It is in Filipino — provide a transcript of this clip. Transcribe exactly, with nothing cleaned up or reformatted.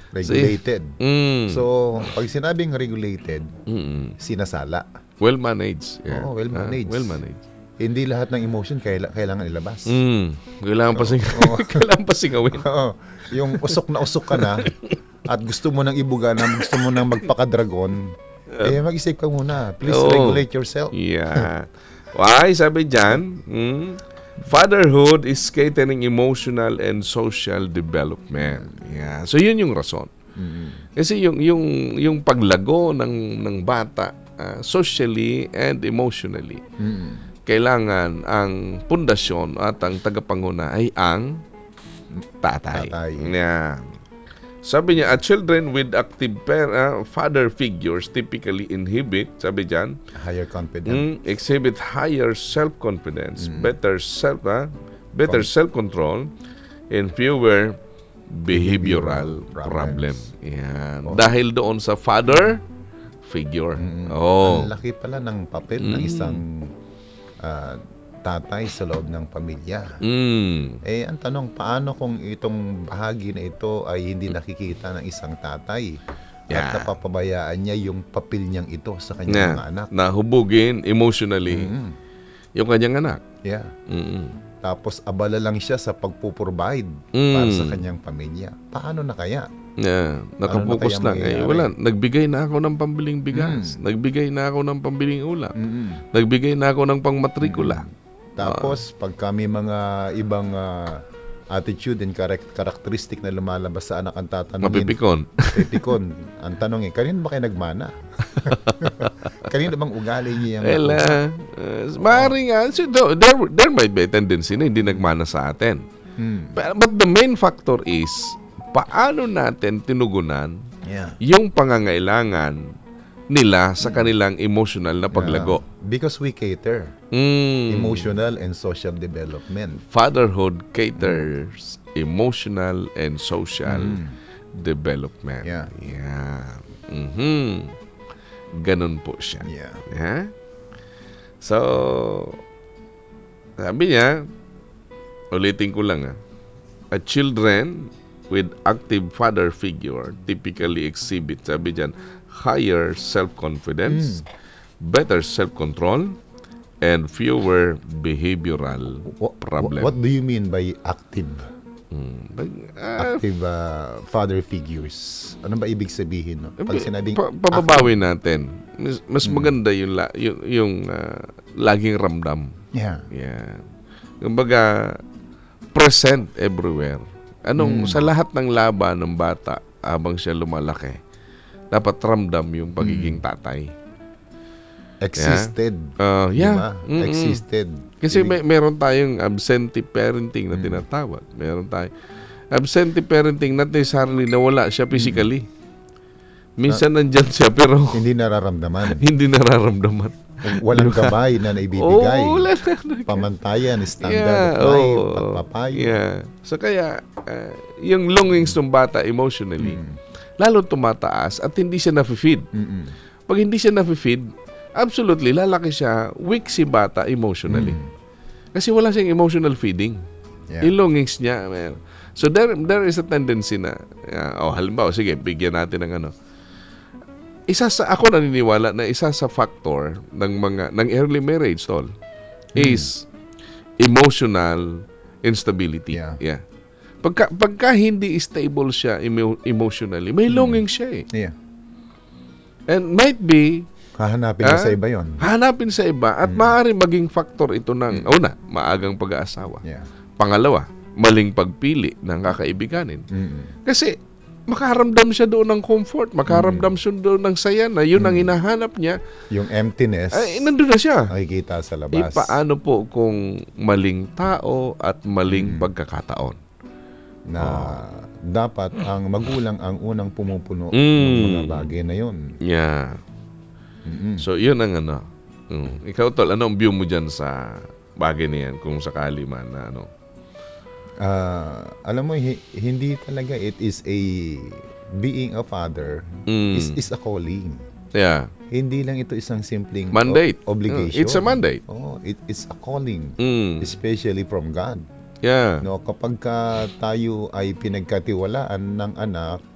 Regulated. So, mm, So, pag sinabing regulated, mm, sinasala. well managed. Yeah. Oo, well Ah, managed. well managed. Hindi lahat ng emotion kaila- kailangan ilabas. Mm, kailangan pa sing Oo. kailangan pa singawin. Oo. Yung usok na usok ka na at gusto mo nang ibuga na, gusto mo nang magpaka-dragon, eh mag-isip ka muna. Please Oo. regulate yourself. Yeah. Why? Sabi dyan, mm, fatherhood is catering emotional and social development. Yeah. So yun yung rason. Kasi yung yung yung paglago ng ng bata uh, socially and emotionally. Kailangan ang pundasyon at ang tagapanguna ay ang tatay. Tatay. Yeah. Sabi niya, a children with active par- uh, father figures typically inhibit, sabi diyan, Higher confidence. Mm, exhibit higher self-confidence, better self, ah, better Con- self-control, and fewer behavioral Behavioral problem. problems. Yan. Dahil doon sa father figure. Oh. Ang laki pala ng papel ng isang ah, tatay sa loob ng pamilya. Mm. Eh, ang tanong, paano kung itong bahagi na ito ay hindi nakikita ng isang tatay Yeah. at napapabayaan niya yung papel niyang ito sa kanyang mga Na, anak? nahubugin emotionally Mm. yung kanyang anak. Yeah. Mm. Tapos abala lang siya sa pagpuprovide Mm. para sa kanyang pamilya. Paano na kaya? Yeah, nakapokus Ano na kaya lang. Eh, mangyayari? wala. Nagbigay na ako ng pambiling bigas. Nagbigay na ako ng pambiling ulam. Nagbigay na ako ng pangmatrikula. Tapos, pag kami mga ibang ah, attitude and charac- characteristic na lumalabas sa anak ang tatanungin, Mapipikon. mapipikon. Ang tanong eh, kanino ba kayo nagmana? Kanino bang ugali niya yung Well, nakuha? uh, maaari nga. So, though, there, there might be a tendency na hindi nagmana sa atin. Hmm. But, but the main factor is, paano natin tinugunan Yeah. yung pangangailangan nila sa kanilang emotional na paglago. Yeah. Because we cater Mm. emotional and social development. Fatherhood caters emotional and social development. Yeah. Yeah. Mhm. Ganun po siya. Yeah. Yeah? So, sabi niya, ulitin ko lang ah, a children with active father figure typically exhibit, sabi diyan, higher self-confidence, better self-control, and fewer behavioral Wha- problem. What do you mean by active? Mm. Ah, Active ah, father figures. Ano ba ibig sabihin? No? Pag sinabing pa- pababawi natin. Mas, mas maganda yung, la, yung, yung ah, laging ramdam. Yeah. Yeah. Kumbaga, present everywhere. Anong, sa lahat ng laban ng bata habang siya lumalaki, dapat ramdam yung pagiging tatay. Existed. Uh, yeah. Diba? Mm-mm. Existed. Kasi Ibig- may, meron tayong absentee parenting na tinatawag. Meron tayong absentee parenting not necessarily na wala siya physically. Minsan nandyan siya pero hindi nararamdaman. hindi nararamdaman. Walang gabay na naibibigay. Oo, wala na. Pamantayan, standard Yeah, of life, oo. pagpapayo. Yeah. So kaya, uh, yung longings ng bata emotionally, lalo tumataas at hindi siya na-feed. Mm-mm. Pag hindi siya na-feed, absolutely, lalaki siya, weak si bata emotionally. Kasi wala siyang emotional feeding. Yeah. Yung longings niya. Meron. So there there is a tendency na, uh, oh halimbawa, sige, bigyan natin ng ano. Isa sa, ako naniniwala na isa sa factor ng mga, ng early marriage, tol, is emotional instability. Yeah. Yeah. Pagka, pagka hindi stable siya emo- emotionally, may longing siya eh. Yeah. And might be, Hahanapin mo Ah? sa iba yon. hanapin sa iba at maaari maging factor ito ng, una, maagang pag-aasawa. Yeah. Pangalawa, maling pagpili ng kakaibiganin. Mm-mm. Kasi makaramdam siya doon ng comfort, makaramdam siya doon ng saya na yun ang hinahanap niya. Yung emptiness, Ay, nandun na siya. nakikita sa Eh, labas. paano po kung maling tao at maling pagkakataon? na dapat ang magulang ang unang pumupuno Mm. ng mga bagay na yon. Yeah. Mm-mm. So, yun ang ano. Mm. Ikaw, tol, ano ang view mo dyan sa bagay na yan kung sakali man na ano? Ah, alam mo, hi- hindi talaga it is a being a father Mm. is is a calling. Yeah. Hindi lang ito isang simpleng Mandate. o- obligation. Uh, it's a mandate. Oh, it is a calling, Mm. especially from God. Yeah. No, kapag ka tayo ay pinagkatiwalaan ng anak